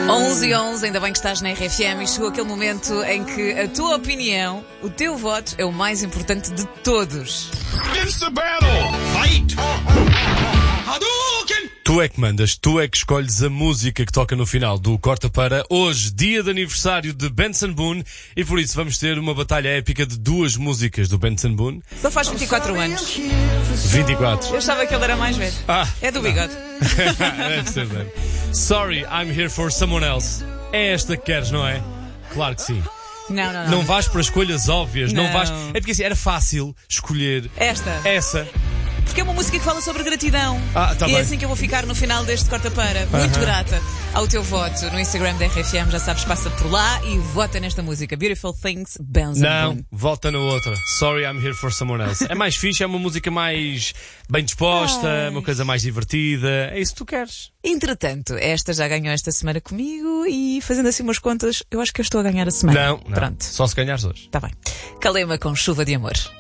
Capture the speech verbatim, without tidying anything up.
onze e onze, ainda bem que estás na R F M e chegou aquele momento em que a tua opinião, o teu voto é o mais importante de todos. It's the battle! Fight! Hadouken! Tu é que mandas, tu é que escolhes a música que toca no final do Corta Para hoje, dia de aniversário de Benson Boone, e por isso vamos ter uma batalha épica de duas músicas do Benson Boone. Só faz vinte e quatro anos. vinte e quatro. Eu achava que ele era mais velho. Ah, é do bigode. Deve ser, deve. Sorry, I'm here for someone else. É esta que queres, não é? Claro que sim. Não, não, não. Não vais para escolhas óbvias, não, Não. vais. É porque assim, era fácil escolher Esta. essa. Porque é uma música que fala sobre gratidão. Ah, tá e bem. é assim que eu vou ficar no final deste Corta Para. Muito Uh-huh. grata ao teu voto no Instagram da R F M. Já sabes, passa por lá e vota nesta música. Beautiful Things, Benson Não, Boone. volta na outra. Sorry, I'm here for someone else. É mais fixe, é uma música mais bem disposta, Ai. uma coisa mais divertida. É isso que tu queres. Entretanto, esta já ganhou esta semana comigo e fazendo assim umas contas, eu acho que eu estou a ganhar a semana. Não, não. Pronto, Só se ganhares hoje. está bem. Calema com Chuva de Amor.